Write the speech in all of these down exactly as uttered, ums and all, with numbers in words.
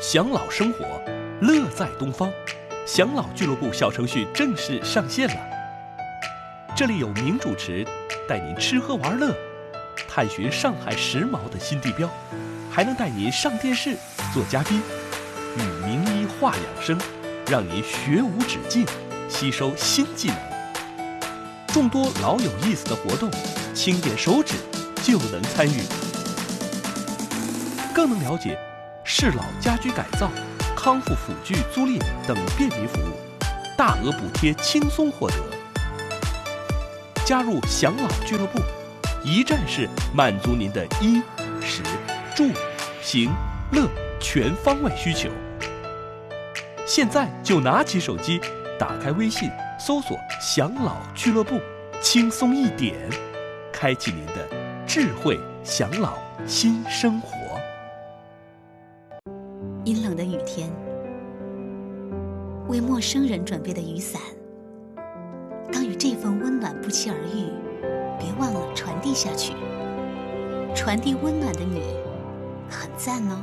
享老生活，乐在东方。享老俱乐部小程序正式上线了，这里有名主持带您吃喝玩乐，探寻上海时髦的新地标，还能带您上电视做嘉宾，与名医话养生，让您学无止境，吸收新技能。众多老有意思的活动，轻点手指就能参与，更能了解适老家居改造、康复辅具租赁等便民服务，大额补贴轻松获得。加入享老俱乐部，一站式满足您的衣食住行乐全方位需求。现在就拿起手机，打开微信，搜索享老俱乐部，轻松一点，开启您的智慧享老新生活。 阴冷的雨天，为陌生人准备的雨伞，当与这份温暖不期而遇，别忘了传递下去。传递温暖的你，很赞哦。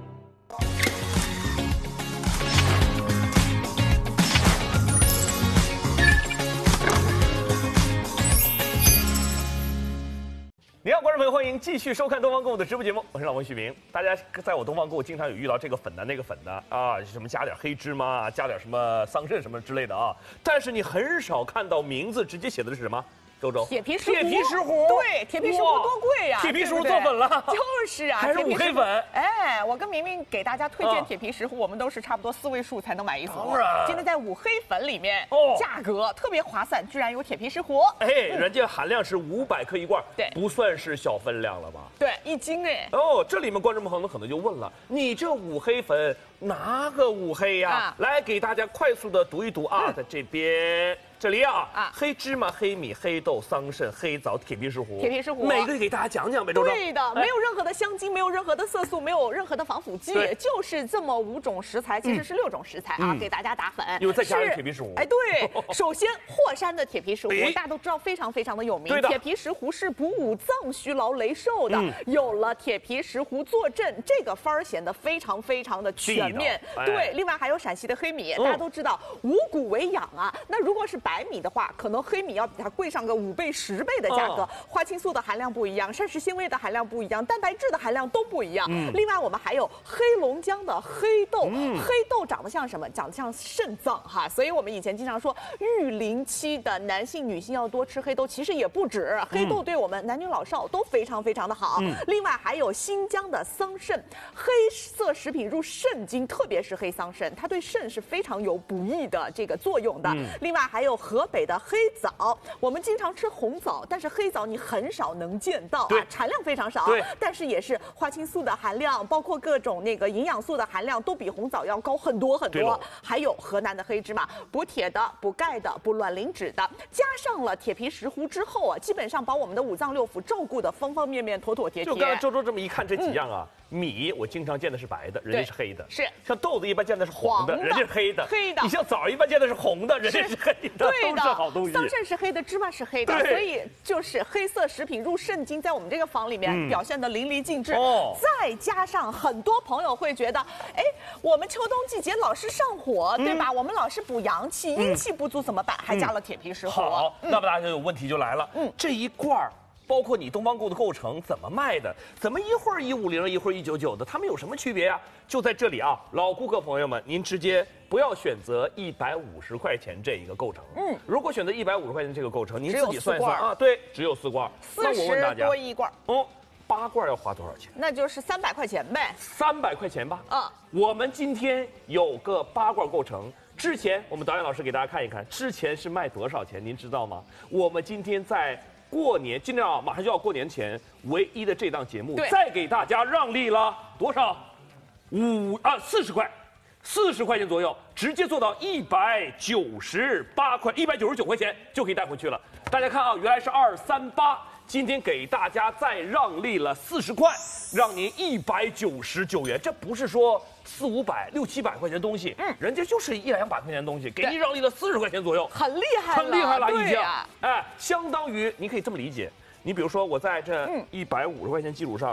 你好，观众朋友，欢迎继续收看东方购物的直播节目，我是老温旭明。大家在我东方购物经常有遇到这个粉的那个粉的啊，什么加点黑芝麻，加点什么桑葚什么之类的啊，但是你很少看到名字直接写的是什么？周周， 铁皮石斛， 铁皮石斛， 对，铁皮石斛多贵呀！ 铁皮石斛做粉了， 就是啊， 还是五黑粉。 哎，我跟明明给大家推荐铁皮石斛，我们都是差不多四位数才能买一组。 当然， 今天在五黑粉里面， 哦， 价格特别划算，居然有铁皮石斛。 哎，人家含量是五百克一罐， 对， 不算是小分量了吧？ 对，一斤哎。 哦，这里面观众朋友们可能就问了，你这五黑粉哪个五黑呀？啊、来给大家快速的读一读啊，嗯、在这边。这里啊，啊，黑芝麻、黑米、黑豆、桑葚、黑枣、铁皮石斛， 铁皮石斛， 每个给大家讲讲呗，周周。 对的，没有任何的香精，没有任何的色素，没有任何的防腐剂，就是这么五种食材，其实是六种食材啊， 嗯、 给大家打粉。 又再加上铁皮石斛。 哎，对，首先霍山的铁皮石斛，大家都知道非常非常的有名。铁皮石斛是补五脏、虚劳、雷寿的，嗯、有了铁皮石斛坐镇，这个番儿显得非常非常的全面。哎、对，另外还有陕西的黑米，大家都知道五谷为养啊，那如果是白米的话，可能黑米要比它贵上个五倍、十倍的价格。哦、花青素的含量不一样，膳食纤维的含量不一样，蛋白质的含量都不一样。嗯、另外，我们还有黑龙江的黑豆，嗯、黑豆长得像什么？长得像肾脏哈。所以我们以前经常说，育龄期的男性、女性要多吃黑豆，其实也不止。黑豆对我们男女老少都非常非常的好。嗯、另外还有新疆的桑葚，黑色食品入肾经，特别是黑桑葚，它对肾是非常有补益的这个作用的。嗯、另外还有河北的黑枣，我们经常吃红枣，但是黑枣你很少能见到啊，产量非常少。对，但是也是花青素的含量，包括各种那个营养素的含量都比红枣要高很多很多。还有河南的黑芝麻，补铁的、补钙的、补卵磷脂的，加上了铁皮石斛之后啊，基本上把我们的五脏六腑照顾的方方面面、妥妥帖帖。 就刚才周周这么一看，这几样啊。嗯米我经常见的是白的，人家是黑的； 是像豆子一般见的是黄的，人家是黑的； 黑的。 你像枣一般见的是红的，人家是黑的。 对的， 都是好东西。 桑葚是黑的，芝麻是黑的，所以就是黑色食品入肾经，在我们这个房里面表现的淋漓尽致。哦，再加上很多朋友会觉得，哎，我们秋冬季节老是上火，对吧？我们老是补阳气，阴气不足怎么办？还加了铁皮石斛。 好，那么大家有问题就来了，嗯，这一罐儿。包括你东方购的构成怎么卖的？怎么一会儿一五零，一会儿一九九的？它们有什么区别呀、啊？就在这里啊，老顾客朋友们，您直接不要选择一百五十块钱这一个构成。嗯，如果选择一百五十块钱这个构成，您自己算一算啊。对，只有四罐。 四十多一罐。 哦，八罐要花多少钱？ 那就是三百块钱呗。 三百块钱吧。嗯，我们今天有个八罐构成。之前我们导演老师给大家看一看，之前是卖多少钱？您知道吗？我们今天在。过年，今天啊，马上就要过年前，唯一的这档节目再给大家让利了多少？五啊，四十块，四十块钱左右，直接做到一百九十八块，一百九十九块钱就可以带回去了。大家看啊，原来是二三八，今天给大家再让利了四十块，让您一百九十九元。这不是说四五百、六七百块钱的东西，嗯，人家就是一两百块钱的东西，给您让利了四十块钱左右， 很厉害了， 很厉害了，已经。 啊、 哎，相当于你可以这么理解，你比如说我在这一百五十块钱基础上。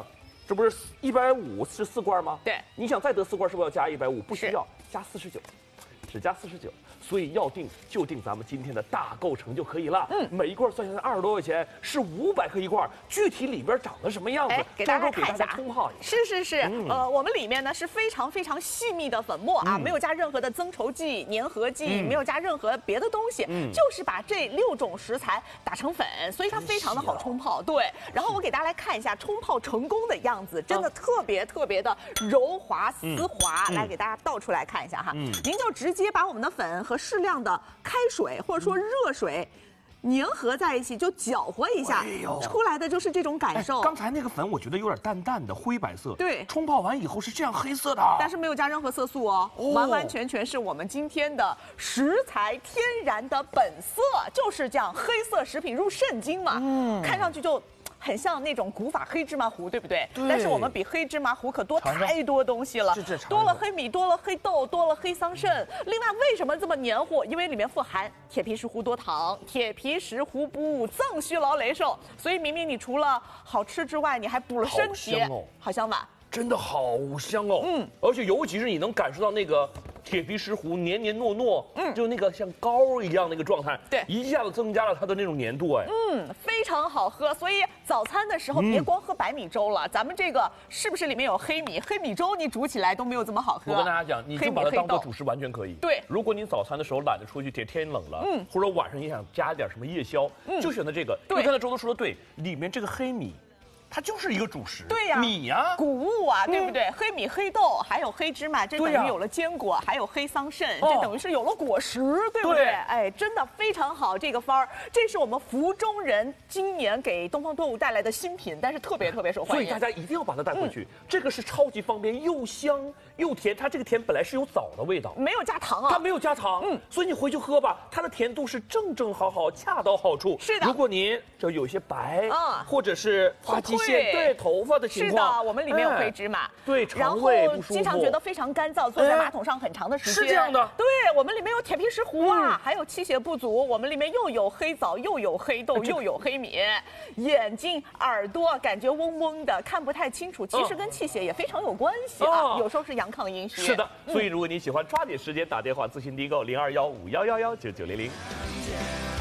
这不是一百五是四罐吗？ 对， 你想再得四罐，是不是要加一百五？不需要，加四十九，只加四十九。所以要定就定咱们今天的大构成就可以了。嗯，每一罐算下来二十多块钱，是五百克一罐。具体里边长得什么样子， 给大家看一下， 冲泡一下。 是是是，嗯、呃，我们里面呢是非常非常细密的粉末啊，嗯、没有加任何的增稠剂、粘合剂，嗯、没有加任何别的东西，嗯、就是把这六种食材打成粉，所以它非常的好冲泡。对，然后我给大家来看一下冲泡成功的样子，真的特别特别的柔滑丝滑。嗯、来给大家倒出来看一下哈，嗯、您就直接把我们的粉和适量的开水或者说热水粘合在一起，就搅和一下，哎、出来的就是这种感受。 哎、刚才那个粉我觉得有点淡淡的灰白色， 对， 冲泡完以后是这样黑色的， 但是没有加任何色素哦，哦完完全全是我们今天的食材天然的本色，就是这样，黑色食品入肾经嘛，嗯，看上去就很像那种古法黑芝麻糊，对不对？ 对。 但是我们比黑芝麻糊可多太多东西了，多了黑米，多了黑豆，多了黑桑葚。另外，为什么这么黏糊？因为里面富含铁皮石斛多糖，铁皮石斛补五脏虚劳雷瘦，所以明明你除了好吃之外，你还补了身体，好香哦，好香吧？ 真的好香哦，嗯，而且尤其是你能感受到那个铁皮石斛黏黏糯糯，嗯，就那个像膏一样那个状态， 对， 一下子增加了它的那种粘度，哎， 嗯，非常好喝。所以早餐的时候别光喝白米粥了，嗯、咱们这个是不是里面有黑米？黑米粥你煮起来都没有这么好喝。 我跟大家讲，你就把它当做主食完全可以。 对， 如果你早餐的时候懒得出去，天天冷了，嗯，或者晚上你想加点什么夜宵，嗯，就选择这个。 对， 刚才周都说的对，里面这个黑米。它就是一个主食， 对呀， 米呀， 谷物啊，对不对？嗯、黑米、黑豆，还有黑芝麻，这等于有了坚果，还有黑桑葚，这等于是有了果实，对不对？哎，真的非常好，这个番儿，这是我们福中人今年给东方多物带来的新品，但是特别特别受欢迎， 所以大家一定要把它带回去。这个是超级方便，又香又甜，它这个甜本来是有枣的味道， 没有加糖啊， 它没有加糖，嗯，所以你回去喝吧，它的甜度是正正好好，恰到好处。 是的， 如果您就有些白啊，或者是发际线对头发的情况，是的，我们里面有黑芝麻， 对，肠胃不舒服， 经常觉得非常干燥，坐在马桶上很长的时间， 是这样的。 对，我们里面有铁皮石斛啊，还有气血不足，我们里面又有黑枣，又有黑豆，又有黑米，眼睛、耳朵感觉嗡嗡的，看不太清楚，其实跟气血也非常有关系啊，有时候是阳亢阴虚。 是的，所以如果你喜欢，抓紧时间打电话咨询订购零二幺五幺幺幺九九零零。